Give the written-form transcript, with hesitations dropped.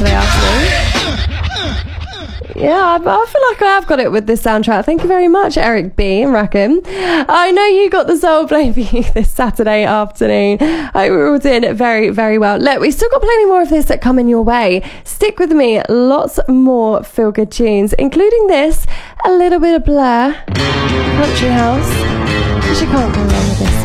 Saturday afternoon. Yeah, I feel like I have got it with this soundtrack. Thank you very much, Eric B. and Rackham. I know you got the soul playing for you this Saturday afternoon. I hope we're all doing very, very well. Look, we've still got plenty more of this that coming your way. Stick with me. Lots more feel-good tunes, including this, a little bit of Blur, Country House. Because you can't go wrong with this.